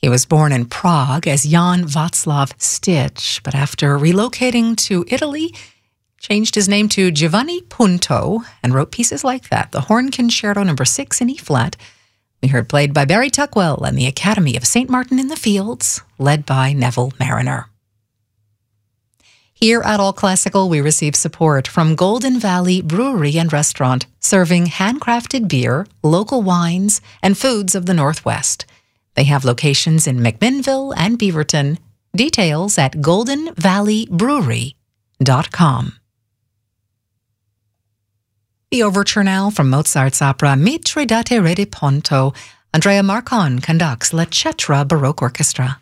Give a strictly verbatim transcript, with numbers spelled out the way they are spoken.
He was born in Prague as Jan Václav Stich, but after relocating to Italy, changed his name to Giovanni Punto and wrote pieces like that. The Horn Concerto number six in E-flat. We heard played by Barry Tuckwell and the Academy of Saint Martin in the Fields, led by Neville Mariner. Here at All Classical, we receive support from Golden Valley Brewery and Restaurant, serving handcrafted beer, local wines, and foods of the Northwest. They have locations in McMinnville and Beaverton. Details at golden valley brewery dot com. The overture now from Mozart's opera Mitridate Re di Ponto. Andrea Marcon conducts La Cetra Baroque Orchestra.